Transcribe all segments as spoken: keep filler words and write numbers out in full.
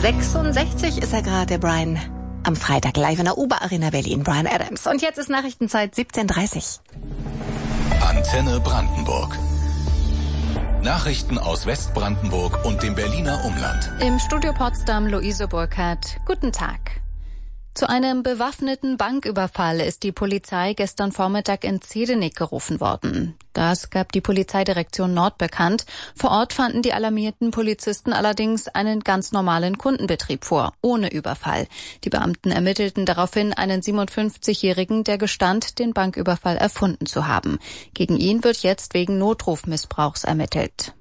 sechsundsechzig ist er gerade, der Brian. Am Freitag live in der Uber Arena Berlin. Bryan Adams. Und jetzt ist Nachrichtenzeit siebzehn Uhr dreißig. Antenne Brandenburg. Nachrichten aus Westbrandenburg und dem Berliner Umland. Im Studio Potsdam Luise Burkhardt. Guten Tag. Zu einem bewaffneten Banküberfall ist die Polizei gestern Vormittag in Zehdenick gerufen worden. Das gab die Polizeidirektion Nord bekannt. Vor Ort fanden die alarmierten Polizisten allerdings einen ganz normalen Kundenbetrieb vor, ohne Überfall. Die Beamten ermittelten daraufhin einen siebenundfünfzigjährigen, der gestand, den Banküberfall erfunden zu haben. Gegen ihn wird jetzt wegen Notrufmissbrauchs ermittelt.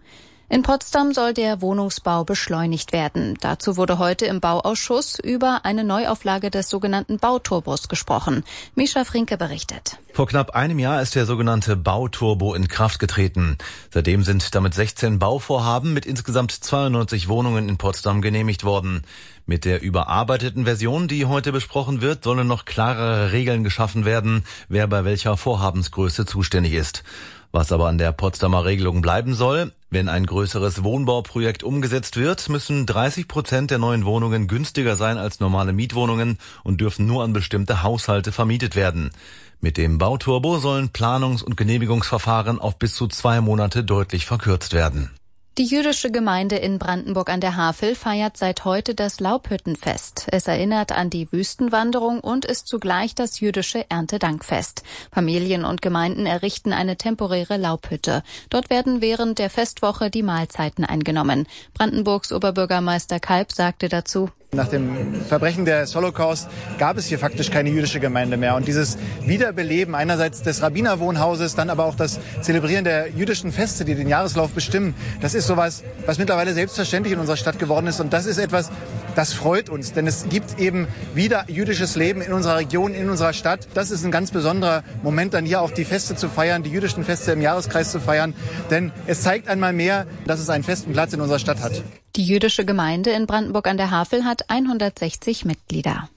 In Potsdam soll der Wohnungsbau beschleunigt werden. Dazu wurde heute im Bauausschuss über eine Neuauflage des sogenannten Bauturbos gesprochen. Mischa Frinke berichtet. Vor knapp einem Jahr ist der sogenannte Bauturbo in Kraft getreten. Seitdem sind damit sechzehn Bauvorhaben mit insgesamt zweiundneunzig Wohnungen in Potsdam genehmigt worden. Mit der überarbeiteten Version, die heute besprochen wird, sollen noch klarere Regeln geschaffen werden, wer bei welcher Vorhabensgröße zuständig ist. Was aber an der Potsdamer Regelung bleiben soll: Wenn ein größeres Wohnbauprojekt umgesetzt wird, müssen dreißig Prozent der neuen Wohnungen günstiger sein als normale Mietwohnungen und dürfen nur an bestimmte Haushalte vermietet werden. Mit dem Bauturbo sollen Planungs- und Genehmigungsverfahren auf bis zu zwei Monate deutlich verkürzt werden. Die jüdische Gemeinde in Brandenburg an der Havel feiert seit heute das Laubhüttenfest. Es erinnert an die Wüstenwanderung und ist zugleich das jüdische Erntedankfest. Familien und Gemeinden errichten eine temporäre Laubhütte. Dort werden während der Festwoche die Mahlzeiten eingenommen. Brandenburgs Oberbürgermeister Kalb sagte dazu: Nach dem Verbrechen des Holocaust gab es hier faktisch keine jüdische Gemeinde mehr. Und dieses Wiederbeleben einerseits des Rabbinerwohnhauses, dann aber auch das Zelebrieren der jüdischen Feste, die den Jahreslauf bestimmen, das ist sowas, was mittlerweile selbstverständlich in unserer Stadt geworden ist. Und das ist etwas, das freut uns. Denn es gibt eben wieder jüdisches Leben in unserer Region, in unserer Stadt. Das ist ein ganz besonderer Moment, dann hier auch die Feste zu feiern, die jüdischen Feste im Jahreskreis zu feiern. Denn es zeigt einmal mehr, dass es einen festen Platz in unserer Stadt hat. Die jüdische Gemeinde in Brandenburg an der Havel hat hundertsechzig Mitglieder.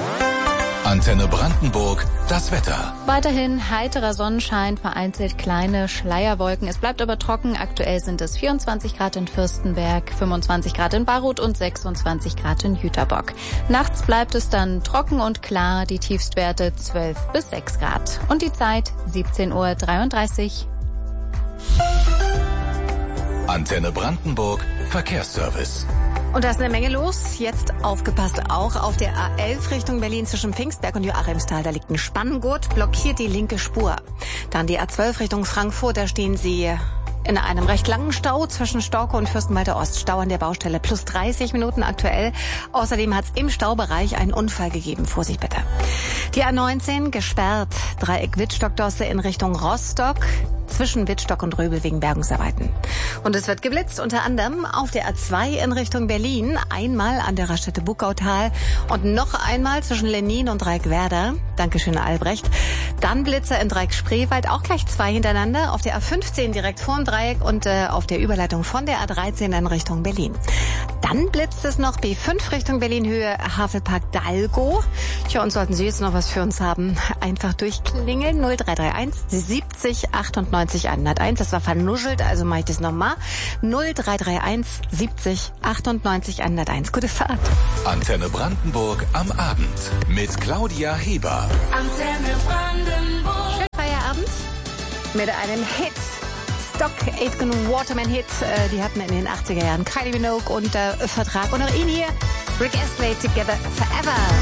Antenne Brandenburg, das Wetter. Weiterhin heiterer Sonnenschein, vereinzelt kleine Schleierwolken. Es bleibt aber trocken. Aktuell sind es vierundzwanzig Grad in Fürstenberg, fünfundzwanzig Grad in Baruth und sechsundzwanzig Grad in Jüterbock. Nachts bleibt es dann trocken und klar. Die Tiefstwerte zwölf bis sechs Grad. Und die Zeit siebzehn Uhr dreiunddreißig. Antenne Brandenburg, Verkehrsservice. Und da ist eine Menge los. Jetzt aufgepasst auch auf der A elf Richtung Berlin zwischen Pfingstberg und Joachimsthal. Da liegt ein Spanngurt, blockiert die linke Spur. Dann die A zwölf Richtung Frankfurt. Da stehen Sie in einem recht langen Stau zwischen Storkow und Fürstenwalder Ost. Stau an der Baustelle. Plus dreißig Minuten aktuell. Außerdem hat es im Staubereich einen Unfall gegeben. Vorsicht bitte. Die A neunzehn gesperrt. Dreieck Wittstock-Dosse in Richtung Rostock. Zwischen Wittstock und Röbel wegen Bergungsarbeiten. Und es wird geblitzt, unter anderem auf der A zwei in Richtung Berlin, einmal an der Raststätte Buckautal und noch einmal zwischen Lenin und Dreieck-Werder. Dankeschön, Albrecht. Dann Blitzer in Dreieck-Spreewald, auch gleich zwei hintereinander, auf der A fünfzehn direkt vorm Dreieck und äh, auf der Überleitung von der A dreizehn in Richtung Berlin. Dann blitzt es noch B fünf Richtung Berlin-Höhe, Havelpark Dalgo. Tja, und sollten Sie jetzt noch was für uns haben, einfach durchklingeln. null drei drei eins siebzig achtundneunzig hunderteins. Das war vernuschelt, also mache ich das nochmal. null drei drei eins siebzig achtundneunzig hunderteins. Gute Fahrt. Antenne Brandenburg am Abend mit Claudia Heber. Antenne Brandenburg. Schönen Feierabend mit einem Hit. Stock Aitken Waterman Hit. Äh, die hatten in den achtziger Jahren Kylie Minogue unter Vertrag. Und auch ihn hier, Rick Astley, Together Forever.